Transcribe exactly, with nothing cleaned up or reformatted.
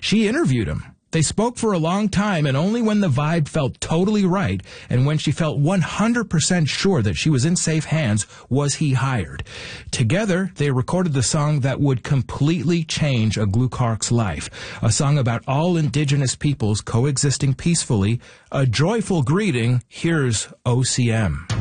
She interviewed him. They spoke for a long time, and only when the vibe felt totally right and when she felt one hundred percent sure that she was in safe hands was he hired. Together, they recorded the song that would completely change a Glukark's life, a song about all indigenous peoples coexisting peacefully, a joyful greeting. Here's O C M.